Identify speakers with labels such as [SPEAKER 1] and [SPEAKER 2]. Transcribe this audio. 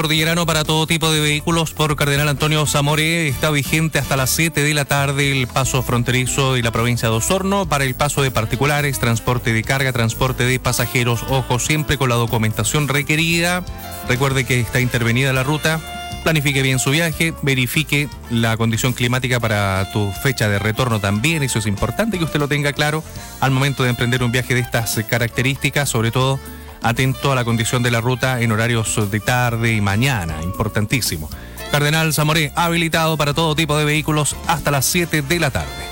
[SPEAKER 1] Cordillerano para todo tipo de vehículos por Cardenal Antonio Zamoré. Está vigente hasta las 7 de la tarde el paso fronterizo de la provincia de Osorno para el paso de particulares, transporte de carga, transporte de pasajeros. Ojo, siempre con la documentación requerida. Recuerde que está intervenida la ruta. Planifique bien su viaje, verifique la condición climática para tu fecha de retorno también. Eso es importante que usted lo tenga claro al momento de emprender un viaje de estas características, sobre todo atento a la condición de la ruta en horarios de tarde y mañana, importantísimo. Cardenal Zamoré, habilitado para todo tipo de vehículos hasta las 7 de la tarde.